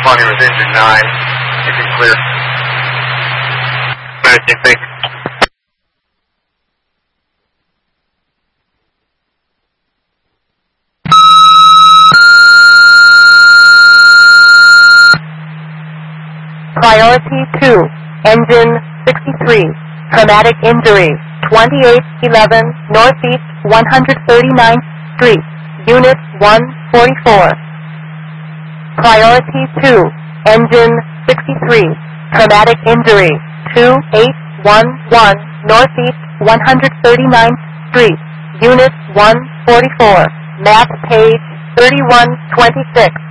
responding with engine 9. You can clear. Thanks. Priority 2, engine 63, traumatic injury, 2811 Northeast 139th Street, Unit 144. Priority 2, engine 63, traumatic injury, 2811 Northeast 139th Street, Unit 144, map page 3126.